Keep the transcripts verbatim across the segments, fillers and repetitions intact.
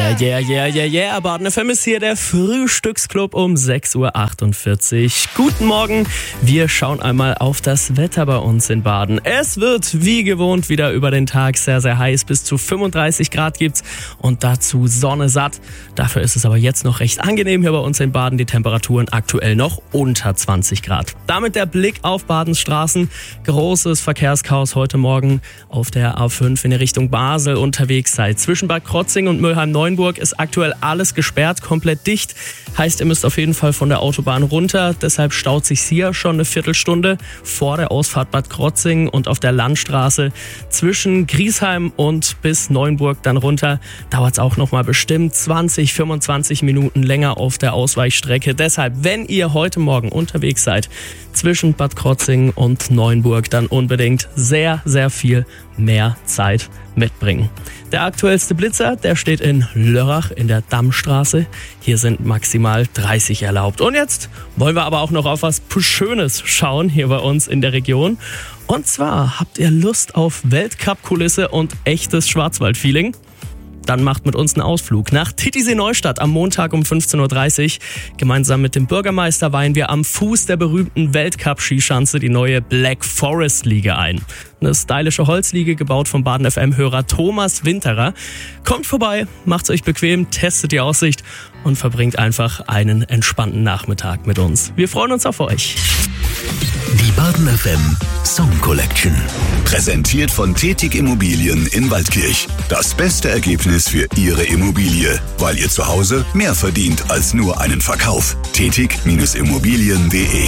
Yeah, yeah, yeah, yeah, yeah. Baden F M ist hier der Frühstücksclub um sechs Uhr achtundvierzig. Guten Morgen. Wir schauen einmal auf das Wetter bei uns in Baden. Es wird wie gewohnt wieder über den Tag sehr, sehr heiß. Bis zu fünfunddreißig Grad gibt's und dazu Sonne satt. Dafür ist es aber jetzt noch recht angenehm hier bei uns in Baden. Die Temperaturen aktuell noch unter zwanzig Grad. Damit der Blick auf Badens Straßen. Großes Verkehrschaos heute Morgen auf der A fünf in die Richtung Basel unterwegs seid. Zwischen Bad Krotzing und Mülheim-Neuenburg ist aktuell alles gesperrt, komplett dicht. Heißt, ihr müsst auf jeden Fall von der Autobahn runter. Deshalb staut sich hier schon eine Viertelstunde vor der Ausfahrt Bad Krotzing und auf der Landstraße zwischen Griesheim und bis Neuenburg dann runter. Dauert es auch nochmal bestimmt zwanzig, fünfundzwanzig Minuten länger auf der Ausweichstrecke. Deshalb, wenn ihr heute Morgen unterwegs seid zwischen Bad Krotzing und Neuenburg, dann unbedingt sehr, sehr viel mehr Zeit mitbringen. Der aktuellste Blitzer, der steht in Lörrach in der Dammstraße. Hier sind maximal dreißig erlaubt. Und jetzt wollen wir aber auch noch auf was Schönes schauen hier bei uns in der Region. Und zwar habt ihr Lust auf Weltcup-Kulisse und echtes Schwarzwald-Feeling? Dann macht mit uns einen Ausflug nach Titisee-Neustadt am Montag um fünfzehn Uhr dreißig. Gemeinsam mit dem Bürgermeister weihen wir am Fuß der berühmten Weltcup-Skischanze die neue Black Forest-Liege ein. Eine stylische Holzliege, gebaut vom Baden F M-Hörer Thomas Winterer. Kommt vorbei, macht's euch bequem, testet die Aussicht und verbringt einfach einen entspannten Nachmittag mit uns. Wir freuen uns auf euch. Die Baden F M Song Collection. Präsentiert von Tätig Immobilien in Waldkirch. Das beste Ergebnis für Ihre Immobilie, weil ihr zu Hause mehr verdient als nur einen Verkauf. Tätig Immobilien punkt de.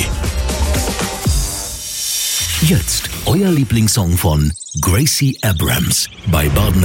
Jetzt euer Lieblingssong von Gracie Abrams bei Baden